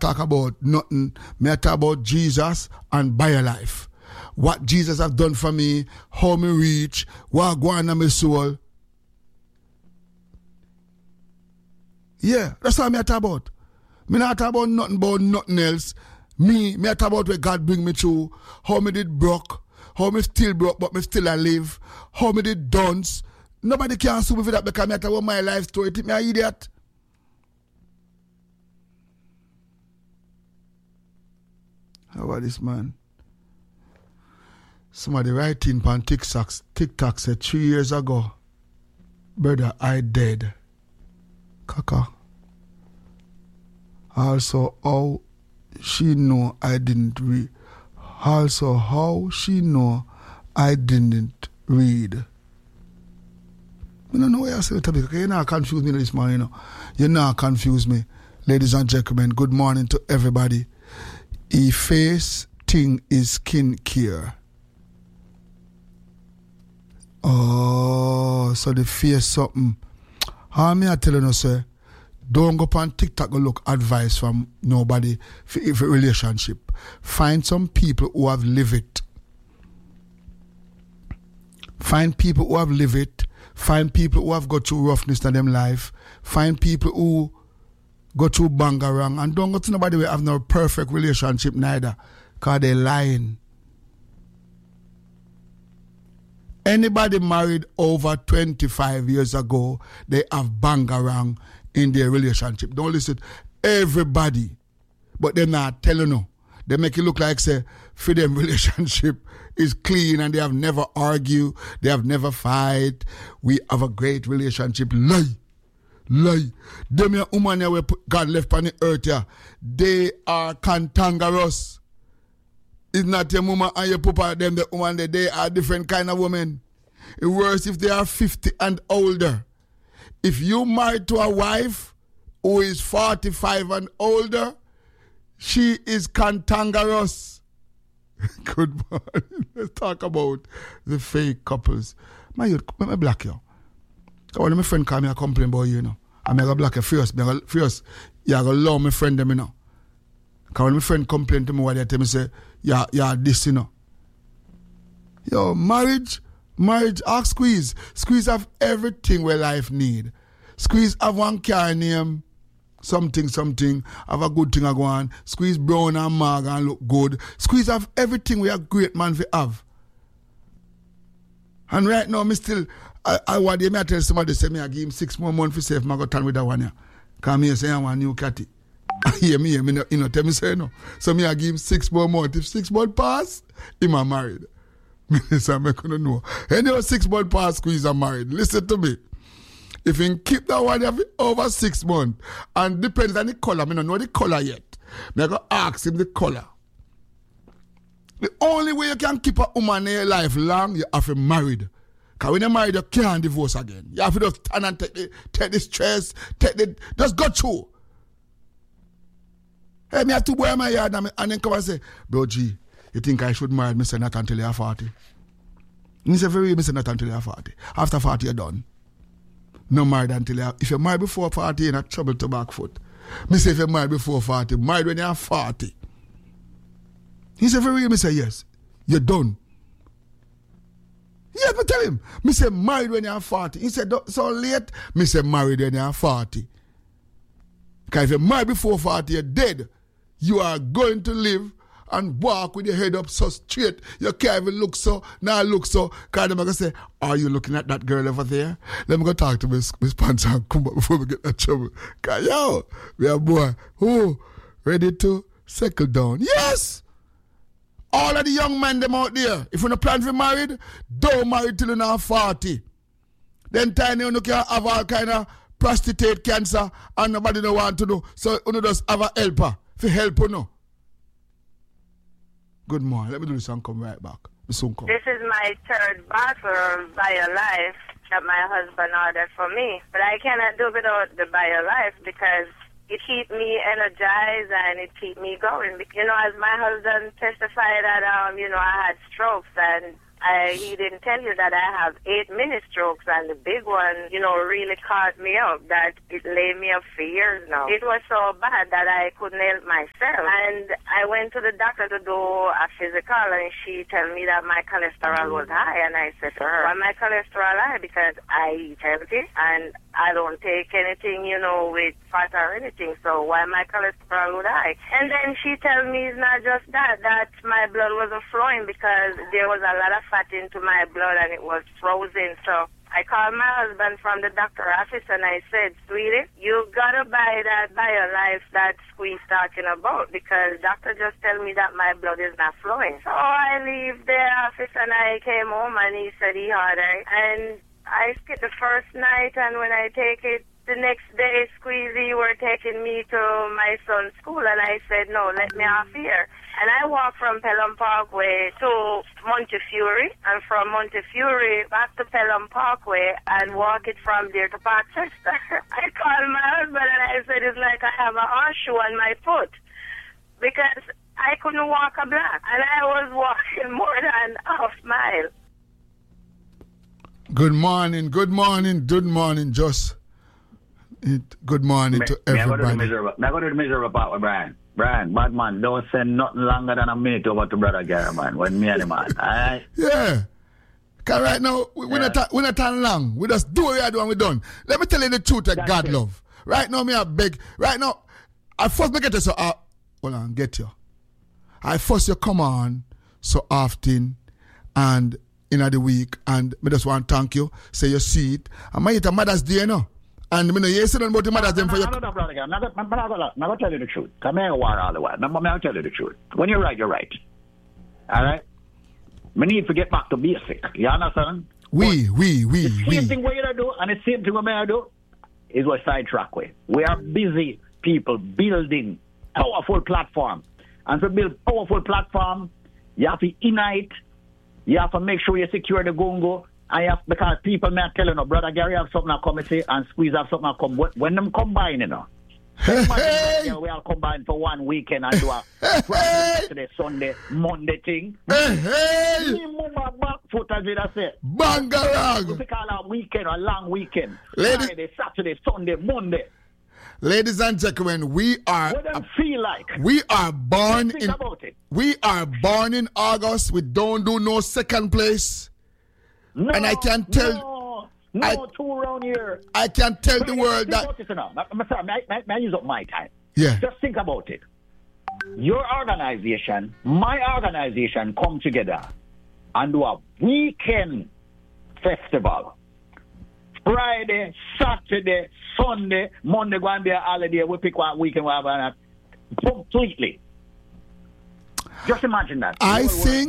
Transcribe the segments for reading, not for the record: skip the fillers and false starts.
talk about nothing. Me I talk about Jesus and BioLife. What Jesus have done for me, how me reach, what go on in my soul. Yeah, that's what me I talk about. Me not talk about nothing else. Me I talk about where God bring me through, how me did broke, how me still broke, but me still alive, how me did dance. Nobody can sue me for that because me I talk about my life story. Think me an idiot? How about this man? Somebody writing on TikTok said 3 years ago, brother, I dead. Kaka. Also, how she know I didn't read. Also, how she know I didn't read. I don't know why I say it, because you're not confuse me this morning, you know. You're not confuse me. Ladies and gentlemen, good morning to everybody. The face thing is skin care. Oh, so the face something. How me I telling you, sir? Don't go on TikTok and look advice from nobody for a relationship. Find some people who have lived it. Find people who have lived it. Find people who have got through roughness in them life. Find people who go through bangarang. And don't go to nobody who have no perfect relationship neither. Because they're lying. Anybody married over 25 years ago, they have bangarang in their relationship. Don't listen. Everybody. But they're not telling you. They make it look like, say, for them relationship is clean and they have never argued. They have never fight. We have a great relationship. Lie. Them your woman here where God left on the earth here. They are cantankerous. It's not your mama and your papa, them the woman, they are different kind of women. It's worse if they are 50 and older. If you married to a wife who is 45 and older, she is cantankerous. Good morning. Let's talk about the fake couples. My youth, let me block you. One of my friends call me a complaint about you, you know. I'm going to block you first. First, you're going to love my friend them, you know. Because when my friend complain to me, what they tell me, say, yeah, this, you know. Yo, marriage, ask Squeeze. Squeeze have everything where life need. Squeeze have one car name, something, have a good thing I go on. Squeeze brown and mag and look good. Squeeze have everything where a great man for have. And right now, me still, I want to tell somebody, say me I give him 6 more months for safe, I go turn with that one here. Because me say I want a new catty. Hear me, you know, tell me say no. So me I give him 6 more months. If 6 months pass, him a married. Minister, I'm not gonna know. Anyway, 6 months pass, Squeeze are married. Listen to me. If you keep that one over 6 months, and depends on the color, I don't know the color yet. I'm gonna ask him the color. The only way you can keep a woman in your life long, you have to be married. Because when you're married, you can't divorce again. You have to just stand and take the stress, just go through. Hey, me have to wear my yard and then come and say, bro G, you think I should marry me? Say not until you're 40. Me say very, me say not until you're 40. After 40, you're done. No married until you're, if you're married before 40, you're not trouble to back foot. Me say if you're married before 40, married when you're 40. He said very, me say yes, you're done. Yes, me tell him. Me say married when you're 40. He said so late. Me say married when you're 40. Because if you're married before 40, you're dead. You are going to live and walk with your head up so straight. You can't even look so, now look so. Because I'm going to say, are you looking at that girl over there? Let me go talk to my sponsor and come back before we get that trouble. Because yo, we are boy who ready to settle down. Yes! All of the young men them out there, if you don't plan to be married, don't marry till you're not 40. Then tiny you can have all kind of prostate cancer and nobody don't want to know. So you just have a helper for help you know. Good morning. Let me do this and come right back. Soon come. This is my third bottle of BioLife that my husband ordered for me. But I cannot do without the BioLife because it keeps me energized and it keeps me going. You know, as my husband testified that, I had strokes and he didn't tell you that I have 8 mini strokes, and the big one, really caught me up, that it laid me up for years now. It was so bad that I couldn't help myself. And I went to the doctor to do a physical, and she told me that my cholesterol was high. And I said to her, why my cholesterol high? Because I eat healthy, and I don't take anything, with fat or anything. So why my cholesterol was high? And then she told me it's not just that my blood wasn't flowing because there was a lot of fat into my blood and it was frozen. So I called my husband from the doctor's office and I said, sweetie, you gotta buy that BioLife that Squeeze talking about, because doctor just tell me that my blood is not flowing. So I leave the office and I came home and he said he had it. And I skipped the first night, and when I take it, the next day, Squeezy were taking me to my son's school, and I said, no, let me off here. And I walked from Pelham Parkway to Montefiore, and from Montefiore back to Pelham Parkway, and walk it from there to Parkchester. I called my husband, and I said, it's like I have a horseshoe on my foot, because I couldn't walk a block, and I was walking more than half mile. Good morning, Just. Good morning to everybody. I go to the miserable part with Brian. Brian, bad man, don't send nothing longer than a minute over to Brother Gary, man, when me and the man. Alright? Yeah. Because right now, we're not time long. We just do what we do and we're done. Let me tell you the truth that God love. Right now, me I beg. Right now, I first me get you so hold on, get you. I first you come on so often and in the week, and me just want to thank you, say you see it. And my it a Mother's Day, And me know you say about the Mother's Day for you. No, brother, I'm not going to tell you the truth. Come here, war all the while. I'm going to tell you the truth. When you're right, you're right. All right? We need to get back to basic. You understand? The same thing what you do, and the same thing what I do, is what sidetrack way. We are busy people building powerful platform. And to build powerful platform, you have to unite. You have to make sure you secure the gongo. Because people may tell you, Brother Gary have something to come and say, and Squeeze have something to come. When them combine, Hey. We all combine for one weekend and do a Friday, Saturday, Sunday, Monday thing. Hey. Back foot, as I say. Bangarang. We call a weekend, a long weekend. Ladies, Friday, Saturday, Sunday, Monday. Ladies and gentlemen, we are. What them feel like? We are born Think in. about it. We are born in August. We don't do no second place. No, and I can tell. Two around here. I can tell the world that. I'm sorry, may I use up my time? Yeah. Just think about it. Your organization, my organization, come together and do a weekend festival. Friday, Saturday, Sunday, Monday, going to be a holiday. We pick one weekend, whatever. Completely. Just imagine that. I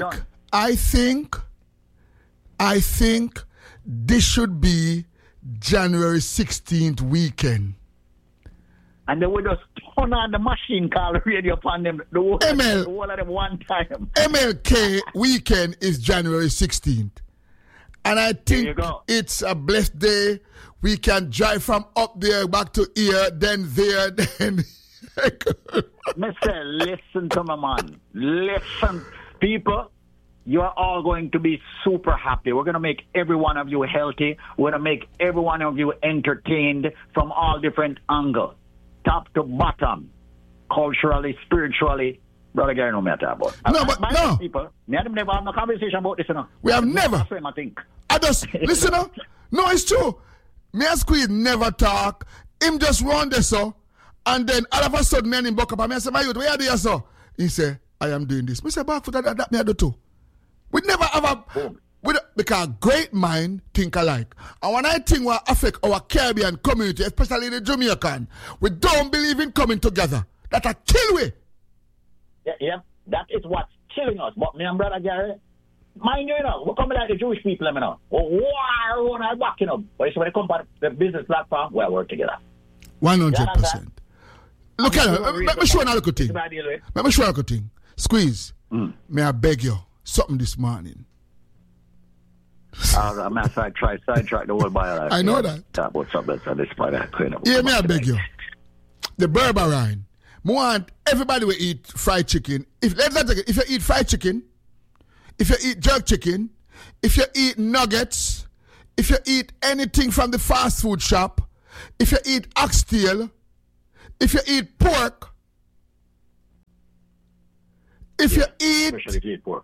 think this should be January 16th weekend. And they would just turn on the machine called radio upon them, the whole of them one time. MLK weekend is January 16th. And I think it's a blessed day. We can drive from up there back to here, then there, then... Mister, listen to my man. Listen, people. You are all going to be super happy. We're going to make every one of you healthy. We're going to make every one of you entertained from all different angles, top to bottom, culturally, spiritually. Brother Gary, no matter about. No. People, me and them never have no conversation about this, We have never. I think. I just, listen, No, it's true. Me and Squeeze never talk. Him just run this, and then all of a sudden, me and him buck up, and I say, my youth, where are you, sir? He say, I am doing this. Me say, back for that me I do too. We never have because great mind think alike. And when I think what affect our Caribbean community, especially the Jamaican, we don't believe in coming together. That's a kill we. Yeah, that is what's killing us. But me and Brother Gary, mind you, we're coming like the Jewish people, War, I'm backing up. But when it comes to the business platform, we'll work together. 100%. Look at it. Let me show you another thing. Let me show you another thing. Squeeze, may I beg you something this morning? I'm outside sidetrack the whole bio. I know that. Talk about something at this point. Yeah, may I beg you? The Berberine. I want everybody will eat fried chicken. If you eat fried chicken, if you eat jerk chicken, if you eat nuggets, if you eat anything from the fast food shop, if you eat oxtail, if you eat pork, if you eat, especially if you eat pork.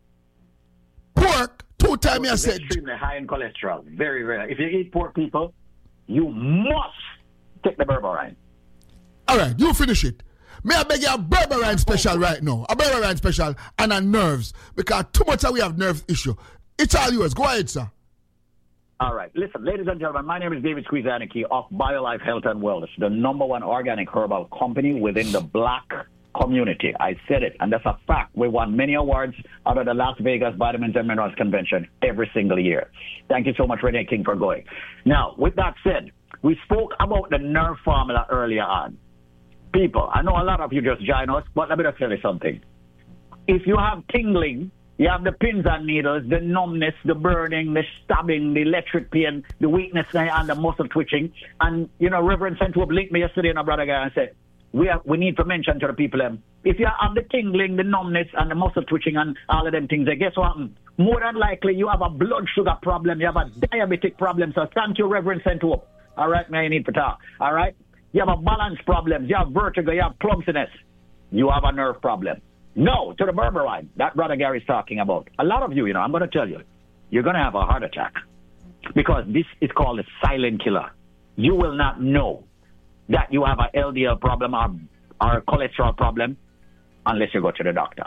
Pork, 2 times I said. Extremely high in cholesterol. Very, very high. If you eat pork, people, you must take the berberine. All right, you finish it. May I beg you a berberine special right now? A berberine special and a nerves. Because too much we have nerves issue. It's all yours. Go ahead, sir. All right. Listen, ladies and gentlemen, my name is David Squeezaniki of BioLife Health and Wellness, the #1 organic herbal company within the black community. I said it, and that's a fact. We won many awards out of the Las Vegas Vitamins and Minerals Convention every single year. Thank you so much, Renee King, for going. Now, with that said, we spoke about the nerve formula earlier on. People, I know a lot of you just join us, but let me just tell you something. If you have tingling, you have the pins and needles, the numbness, the burning, the stabbing, the electric pain, the weakness and the muscle twitching. And, you know, Reverend Central linked me yesterday and a brother guy and said, we need to mention to the people, if you have the tingling, the numbness, and the muscle twitching and all of them things, guess what happens? More than likely, you have a blood sugar problem, you have a diabetic problem. So thank you, Reverend Central. All right, man, you need to talk. All right? You have a balance problem, you have vertigo, you have clumsiness. You have a nerve problem. No, to the berberine that Brother Gary is talking about. A lot of you, you know, I'm going to tell you, you're going to have a heart attack because this is called a silent killer. You will not know that you have a LDL problem or a cholesterol problem unless you go to the doctor.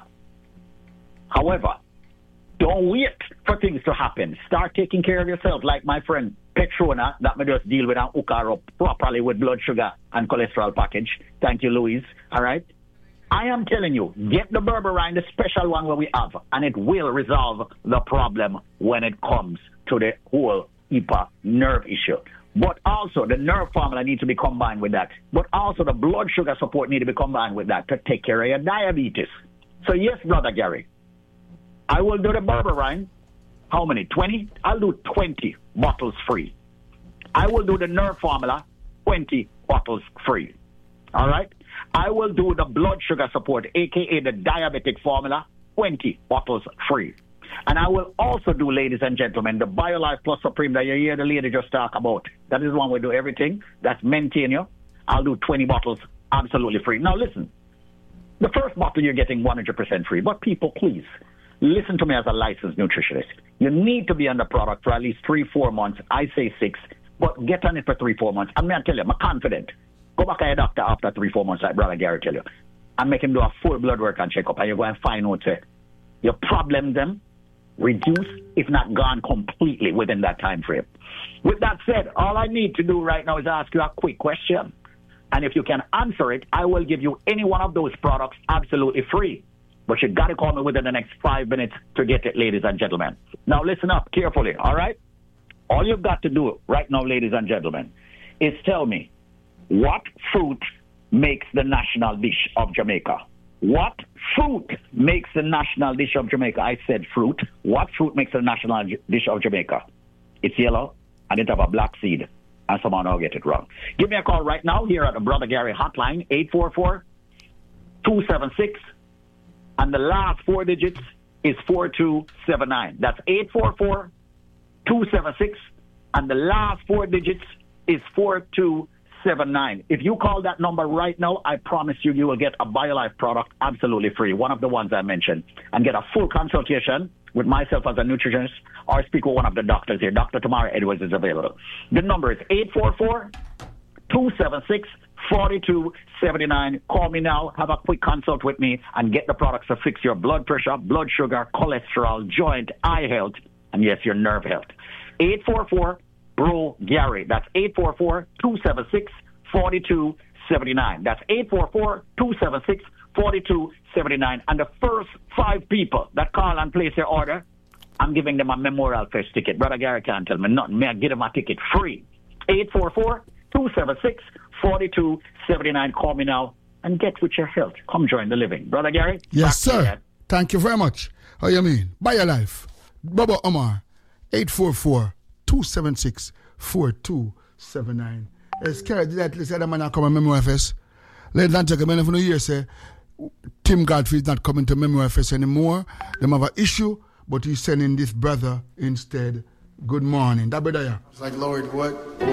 However, don't wait for things to happen. Start taking care of yourself, like my friend Petrona, that may just deal with and hook her up properly with blood sugar and cholesterol package. Thank you, Louise. All right? I am telling you, get the berberine, the special one where we have, and it will resolve the problem when it comes to the whole HIPAA nerve issue. But also, the nerve formula needs to be combined with that. But also, the blood sugar support needs to be combined with that to take care of your diabetes. So, yes, Brother Gary, I will do the berberine. How many? 20? I'll do 20 bottles free. I will do the nerve formula, 20 bottles free. All right? I will do the blood sugar support, a.k.a. the diabetic formula, 20 bottles free. And I will also do, ladies and gentlemen, the BioLife Plus Supreme that you hear the lady just talk about. That is one we do everything. That's maintain you. I'll do 20 bottles absolutely free. Now, listen. The first bottle you're getting 100% free. But people, please, listen to me as a licensed nutritionist. You need to be on the product for at least 3-4 months. I say 6. But get on it for 3-4 months. I'm going to tell you, I'm confident. Go back to your doctor after 3-4 months, like Brother Gary tell you. And make him do a full blood work and check up. And you're going to find out your problems them reduce, if not gone completely within that time frame. With that said, all I need to do right now is ask you a quick question. And if you can answer it, I will give you any one of those products absolutely free. But you got to call me within the next 5 minutes to get it, ladies and gentlemen. Now listen up carefully, all right? All you've got to do right now, ladies and gentlemen, is tell me what fruit makes the national dish of Jamaica. What fruit makes the national dish of Jamaica? I said fruit. What fruit makes the national dish of Jamaica? It's yellow, and it have a black seed, and someone will get it wrong. Give me a call right now here at the Brother Gary hotline, 844-276, and the last 4 digits is 4279. That's 844-276, and the last 4 digits is 4279. If you call that number right now, I promise you, you will get a BioLife product absolutely free, one of the ones I mentioned, and get a full consultation with myself as a nutritionist or speak with one of the doctors here. Dr. Tamara Edwards is available. The number is 844-276-4279. Call me now, have a quick consult with me, and get the products to fix your blood pressure, blood sugar, cholesterol, joint, eye health, and yes, your nerve health. 844-BRO-GARY. That's 844-276-4279. That's 844-276-4279. And the first 5 people that call and place their order, I'm giving them a Memorial Fest ticket. Brother Gary can't tell me nothing. May I get them a ticket free? 844-276-4279. Call me now and get with your health. Come join the living. Brother Gary? Yes, sir. Thank you very much. How you mean? BioLife. Baba Omar. 844-276-4279. As Kerry did that, listen, the man come to Memory Fest. Ladies and gentlemen, if you hear say Tim Godfrey is not coming to Memory Fest anymore, they have an issue, but he's sending this brother instead. Good morning. That brother, yeah. It's like, Lord, what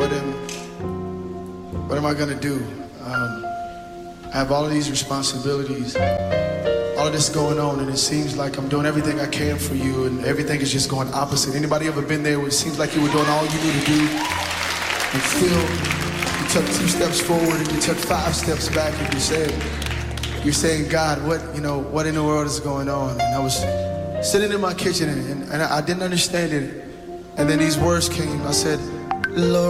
am I gonna do? I have all of these responsibilities, all of this going on, and it seems like I'm doing everything I can for you, and everything is just going opposite. Anybody ever been there where it seems like you were doing all you knew to do, and still you took 2 steps forward and you took 5 steps back, and you're saying, God, what in the world is going on? And I was sitting in my kitchen, and I didn't understand it, and then these words came. I said, Lord,